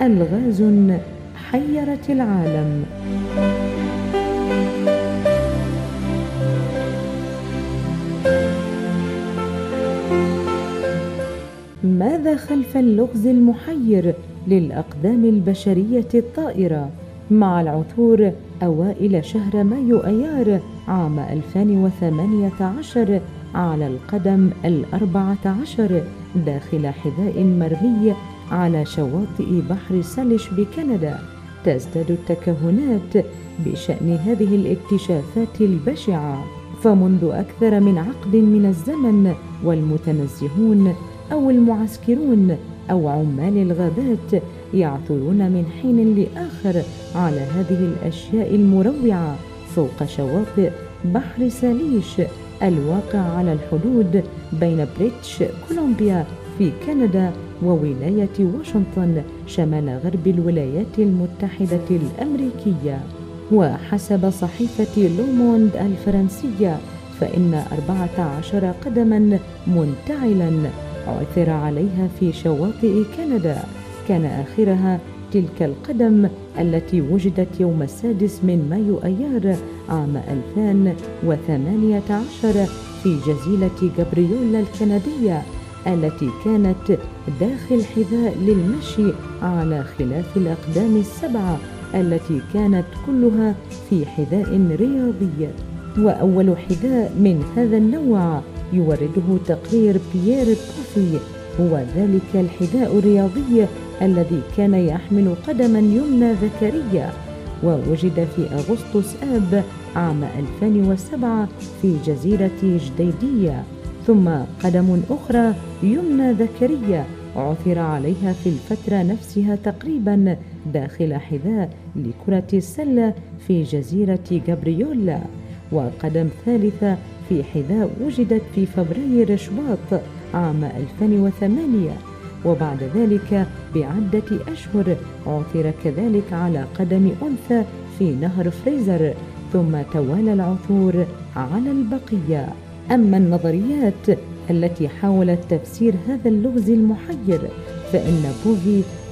ألغاز حيرت العالم. ماذا خلف اللغز المحير للأقدام البشرية الطائرة؟ مع العثور أوائل شهر مايو أيار عام 2018 على القدم 14 داخل حذاء مرمي على شواطئ بحر ساليش بكندا، تزداد التكهنات بشأن هذه الاكتشافات البشعة. فمنذ أكثر من عقد من الزمن والمتنزهون أو المعسكرون أو عمال الغابات يعثرون من حين لآخر على هذه الأشياء المروعة فوق شواطئ بحر ساليش الواقع على الحدود بين بريتش كولومبيا في كندا وولاية واشنطن شمال غرب الولايات المتحدة الأمريكية. وحسب صحيفة لوموند الفرنسية فإن 14 قدما منتعلا عثر عليها في شواطئ كندا، كان آخرها تلك القدم التي وجدت يوم 6 مايو أيار عام 2018 في جزيرة غابريولا الكندية التي كانت داخل حذاء للمشي على خلاف الأقدام السبعة التي كانت كلها في حذاء رياضي. وأول حذاء من هذا النوع يورده تقرير بيير بوفي هو ذلك الحذاء الرياضي الذي كان يحمل قدما يمنى ذكرية، ووجد في أغسطس آب عام 2007 في جزيرة جديدية. ثم قدم أخرى يمنى ذكرية عثر عليها في الفترة نفسها تقريبا داخل حذاء لكرة السلة في جزيرة غابريولا. وقدم ثالثة في حذاء وجدت في فبراير شباط عام 2008. وبعد ذلك بعدة أشهر عثر كذلك على قدم أنثى في نهر فريزر، ثم توالى العثور على البقية. أما النظريات التي حاولت تفسير هذا اللغز المحير فإن بوفي